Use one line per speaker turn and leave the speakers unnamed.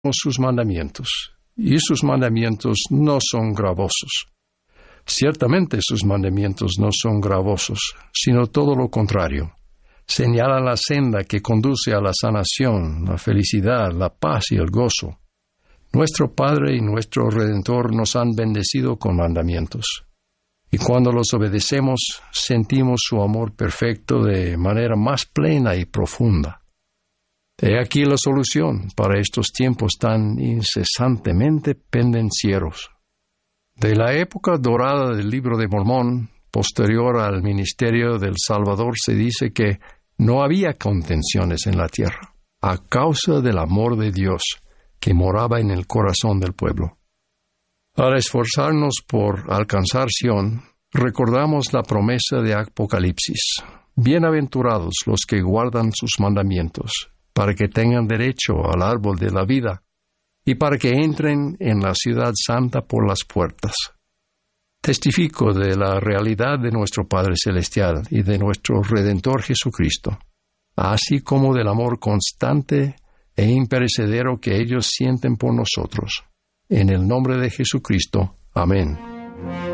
sus mandamientos, y sus mandamientos no son gravosos. Ciertamente sus mandamientos no son gravosos, sino todo lo contrario. Señalan la senda que conduce a la sanación, la felicidad, la paz y el gozo. Nuestro Padre y nuestro Redentor nos han bendecido con mandamientos. Y cuando los obedecemos, sentimos su amor perfecto de manera más plena y profunda. He aquí la solución para estos tiempos tan incesantemente pendencieros. De la época dorada del Libro de Mormón, posterior al ministerio del Salvador, se dice que no había contenciones en la tierra, a causa del amor de Dios que moraba en el corazón del pueblo. Al esforzarnos por alcanzar Sión, recordamos la promesa de Apocalipsis. Bienaventurados los que guardan sus mandamientos, para que tengan derecho al árbol de la vida, y para que entren en la ciudad santa por las puertas. Testifico de la realidad de nuestro Padre Celestial y de nuestro Redentor Jesucristo, así como del amor constante e imperecedero que ellos sienten por nosotros. En el nombre de Jesucristo. Amén.